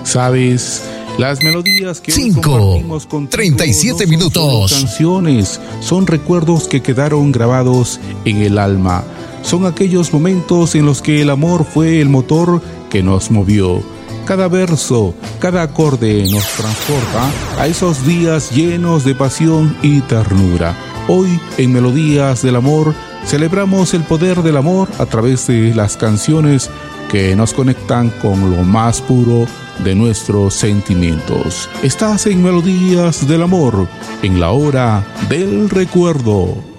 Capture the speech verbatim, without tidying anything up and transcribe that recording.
¿Sabes? Las melodías que cinco, hoy compartimos contigo treinta y siete no son minutos. solo canciones, son recuerdos que quedaron grabados en el alma. Son aquellos momentos en los que el amor fue el motor que nos movió. Cada verso, cada acorde nos transporta a esos días llenos de pasión y ternura. Hoy, en Melodías del Amor, celebramos el poder del amor a través de las canciones que nos conectan con lo más puro de nuestros sentimientos. Estás en Melodías del Amor, en la hora del recuerdo.